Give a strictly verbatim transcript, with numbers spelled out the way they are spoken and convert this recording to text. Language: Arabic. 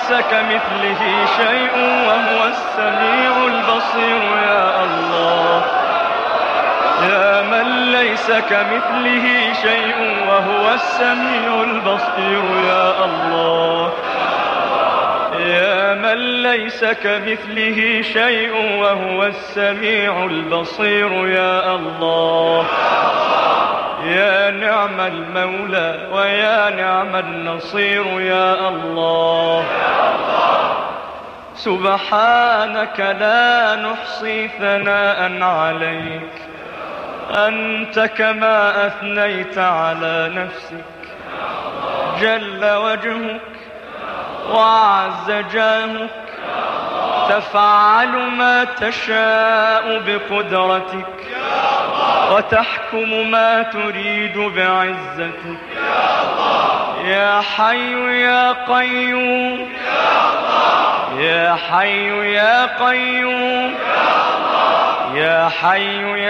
ليس كمثله شيء وهو السميع البصير يا الله. يا من ليس كمثله شيء وهو السميع البصير يا الله. يا من ليس كمثله شيء وهو السميع البصير يا الله. يا نعم المولى ويا نعم النصير يا الله. سبحانك لا نحصي ثناء عليك، أنت كما أثنيت على نفسك. جل وجهك وعز جاهك، تفعل ما تشاء بقدرتك وتحكم ما تريد بعزتك. يا حي يا قيوم، يا حي يا قيوم، يا حي يا